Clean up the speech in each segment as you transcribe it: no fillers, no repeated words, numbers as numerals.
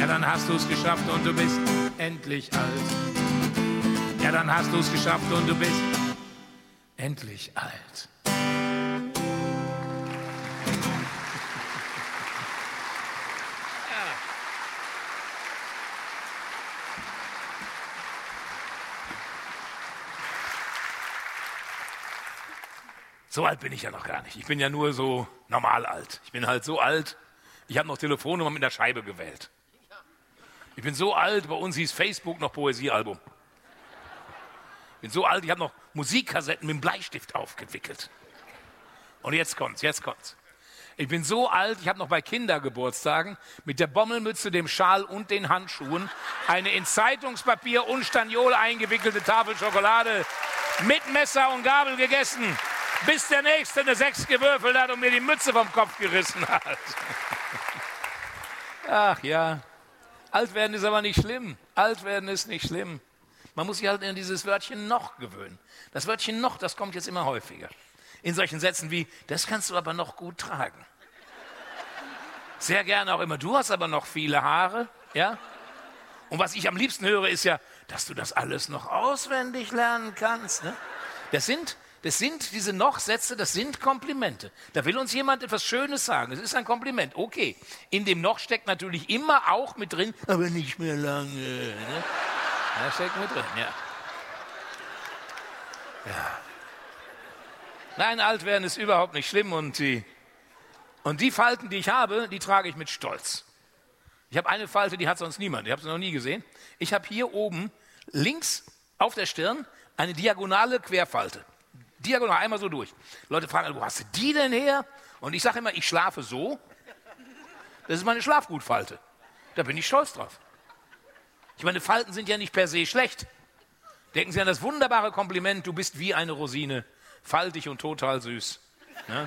Ja, dann hast du es geschafft und du bist endlich alt. Ja, dann hast du es geschafft und du bist endlich alt. So alt bin ich ja noch gar nicht. Ich bin ja nur so normal alt. Ich bin halt so alt, ich habe noch Telefonnummer mit einer Scheibe gewählt. Ich bin so alt, bei uns hieß Facebook noch Poesiealbum. Ich bin so alt, ich habe noch Musikkassetten mit dem Bleistift aufgewickelt. Und jetzt kommt's. Ich bin so alt, ich habe noch bei Kindergeburtstagen mit der Bommelmütze, dem Schal und den Handschuhen eine in Zeitungspapier und Staniol eingewickelte Tafel Schokolade mit Messer und Gabel gegessen, bis der Nächste eine 6 gewürfelt hat und mir die Mütze vom Kopf gerissen hat. Ach ja, alt werden ist aber nicht schlimm. Alt werden ist nicht schlimm. Man muss sich halt in dieses Wörtchen noch gewöhnen. Das Wörtchen noch, das kommt jetzt immer häufiger. In solchen Sätzen wie, das kannst du aber noch gut tragen. Sehr gerne auch immer, du hast aber noch viele Haare. Ja? Und was ich am liebsten höre, ist ja, dass du das alles noch auswendig lernen kannst. Ne? Das sind diese Noch-Sätze, das sind Komplimente. Da will uns jemand etwas Schönes sagen. Das ist ein Kompliment. Okay. In dem Noch steckt natürlich immer auch mit drin, aber nicht mehr lange. Ne? Da steckt mit drin, ja. Nein, alt werden ist überhaupt nicht schlimm und die Falten, die ich habe, die trage ich mit Stolz. Ich habe eine Falte, die hat sonst niemand. Ich habe sie noch nie gesehen. Ich habe hier oben links auf der Stirn eine diagonale Querfalte. Diagonal, einmal so durch. Leute fragen, wo hast du die denn her? Und ich sage immer, ich schlafe so. Das ist meine Schlafgutfalte. Da bin ich stolz drauf. Ich meine, Falten sind ja nicht per se schlecht. Denken Sie an das wunderbare Kompliment, du bist wie eine Rosine, faltig und total süß. Ja?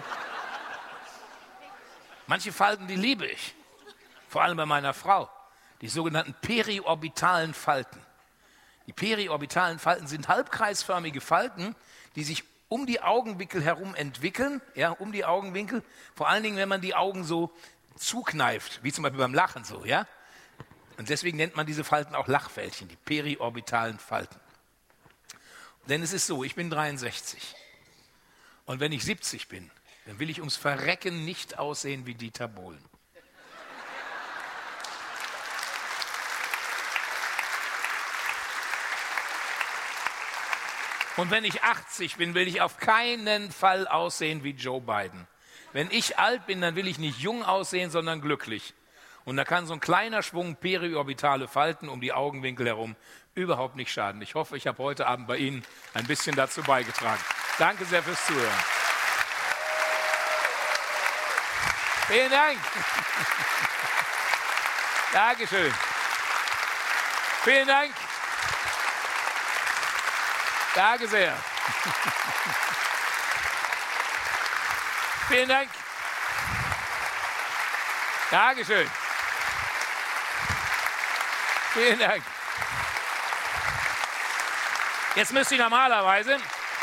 Manche Falten, die liebe ich. Vor allem bei meiner Frau. Die sogenannten periorbitalen Falten. Die periorbitalen Falten sind halbkreisförmige Falten, die sich um die Augenwinkel herum entwickeln, ja, um die Augenwinkel, vor allen Dingen, wenn man die Augen so zukneift, wie zum Beispiel beim Lachen so, ja. Und deswegen nennt man diese Falten auch Lachfältchen, die periorbitalen Falten. Denn es ist so, ich bin 63 und wenn ich 70 bin, dann will ich ums Verrecken nicht aussehen wie Dieter Bohlen. Und wenn ich 80 bin, will ich auf keinen Fall aussehen wie Joe Biden. Wenn ich alt bin, dann will ich nicht jung aussehen, sondern glücklich. Und da kann so ein kleiner Schwung periorbitale Falten um die Augenwinkel herum überhaupt nicht schaden. Ich hoffe, ich habe heute Abend bei Ihnen ein bisschen dazu beigetragen. Danke sehr fürs Zuhören. Vielen Dank. Dankeschön. Vielen Dank. Danke sehr. Vielen Dank. Dankeschön. Vielen Dank. Jetzt müsste ich normalerweise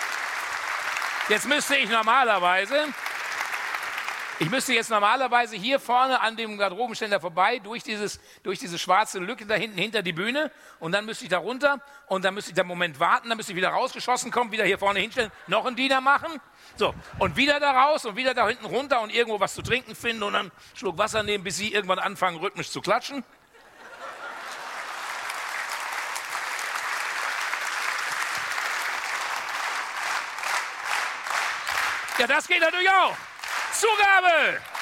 hier vorne an dem Garderobenständer vorbei, durch diese schwarze Lücke da hinten hinter die Bühne und dann müsste ich da runter und dann müsste ich da einen Moment warten, dann müsste ich wieder rausgeschossen kommen, wieder hier vorne hinstellen, noch einen Diener machen, so, und wieder da raus und wieder da hinten runter und irgendwo was zu trinken finden und dann einen Schluck Wasser nehmen, bis Sie irgendwann anfangen, rhythmisch zu klatschen. Ja, das geht natürlich auch. Zugabe!